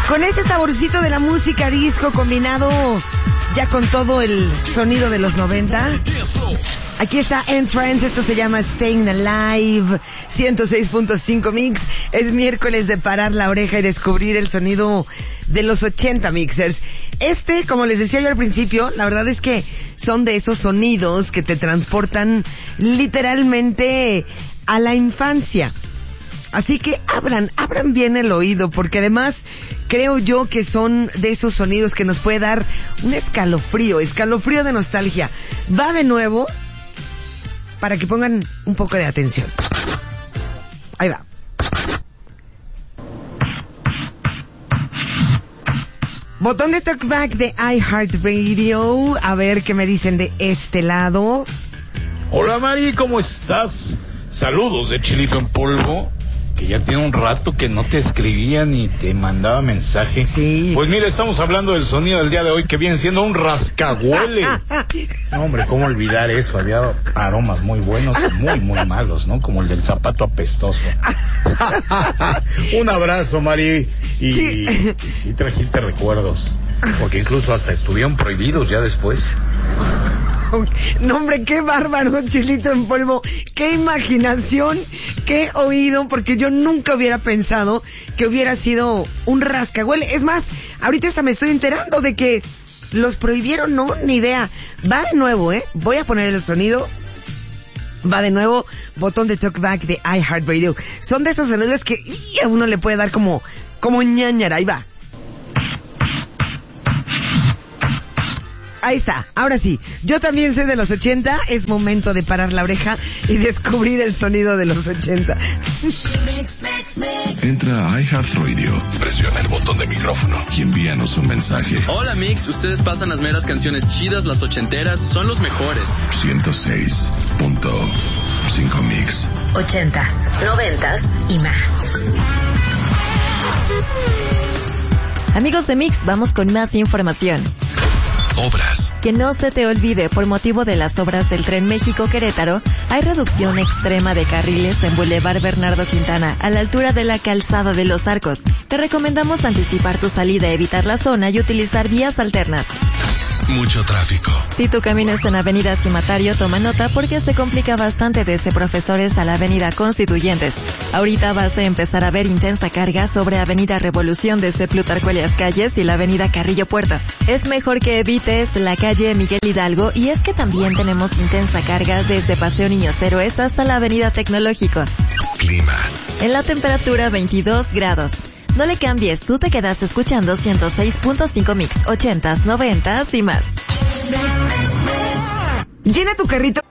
Con ese saborcito de la música disco combinado ya con todo el sonido de los 90. Aquí está Entrance, esto se llama Staying Alive, 106.5 Mix. Es miércoles de parar la oreja y descubrir el sonido de los 80 mixers. Como les decía yo al principio, la verdad es que son de esos sonidos que te transportan literalmente a la infancia. Así que abran bien el oído, porque además creo yo que son de esos sonidos que nos puede dar un escalofrío de nostalgia. Va de nuevo, para que pongan un poco de atención. Ahí va. Botón de talkback de iHeartRadio. A ver qué me dicen de este lado. Hola Mari, ¿cómo estás? Saludos de Chilito en Polvo, que ya tiene un rato que no te escribía ni te mandaba mensaje. Sí. Pues mira, estamos hablando del sonido del día de hoy, que viene siendo un rascahuele. No, hombre, ¿cómo olvidar eso? Había aromas muy buenos y muy, muy malos, ¿no? Como el del zapato apestoso. Un abrazo, Mari. Y sí trajiste recuerdos, porque incluso hasta estuvieron prohibidos ya después. No, hombre, qué bárbaro, Chilito en Polvo. Qué imaginación, qué oído, porque yo nunca hubiera pensado que hubiera sido un rascahuele. Es más, ahorita hasta me estoy enterando de que los prohibieron, no, ni idea. Va de nuevo, voy a poner el sonido. Va de nuevo, botón de talkback de iHeartRadio. Son de esos sonidos que a uno le puede dar como ñañara. Ahí va. Ahí está, ahora sí. Yo también soy de los 80. Es momento de parar la oreja y descubrir el sonido de los 80. Entra a iHeartRadio, presiona el botón de micrófono y envíanos un mensaje. Hola Mix, ustedes pasan las meras canciones chidas, las ochenteras, son los mejores. 106.5 Mix. 80s, 90s y más. Amigos de Mix, vamos con más información. Obras. Que no se te olvide, por motivo de las obras del Tren México-Querétaro, hay reducción extrema de carriles en Boulevard Bernardo Quintana, a la altura de la Calzada de los Arcos. Te recomendamos anticipar tu salida, evitar la zona y utilizar vías alternas. Mucho tráfico. Si tu camino es en Avenida Cimatario, toma nota porque se complica bastante desde Profesores a la Avenida Constituyentes. Ahorita vas a empezar a ver intensa carga sobre Avenida Revolución desde Plutarco Elías Calles y la Avenida Carrillo Puerto. Es mejor que evites la calle Miguel Hidalgo, y es que también tenemos intensa carga desde Paseo Niños Héroes hasta la Avenida Tecnológico. Clima. En la temperatura 22 grados. No le cambies, tú te quedas escuchando 106.5 Mix, 80s, 90s y más. Llena tu carrito